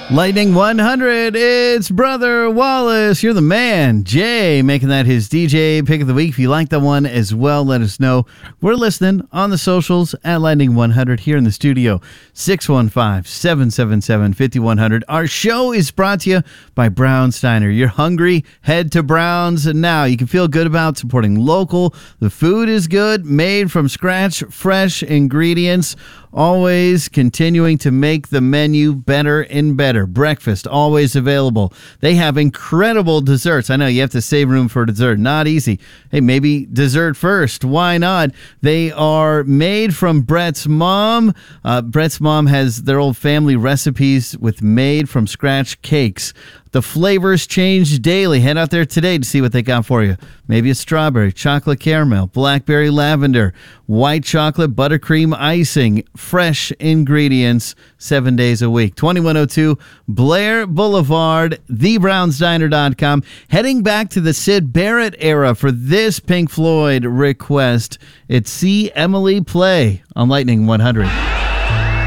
Lightning 100, it's Brother Wallace. You're the man. Jay making that his DJ pick of the week. If you like that one as well, let us know. We're listening on the socials at Lightning 100 here in the studio. 615-777-5100. Our show is brought to you by Brown's Diner. You're hungry? Head to Brown's now. You can feel good about supporting local. The food is good, made from scratch, fresh ingredients. Always continuing to make the menu better and better. Breakfast, always available. They have incredible desserts. I know you have to save room for dessert. Not easy. Hey, maybe dessert first. Why not? They are made from Brett's mom. Brett's mom has their old family recipes with made-from-scratch cakes. The flavors change daily. Head out there today to see what they got for you. Maybe a strawberry, chocolate caramel, blackberry lavender, white chocolate, buttercream icing, fresh ingredients 7 days a week. 2102 Blair Boulevard, thebrownsdiner.com. Heading back to the Syd Barrett era for this Pink Floyd request. It's See Emily Play on Lightning 100.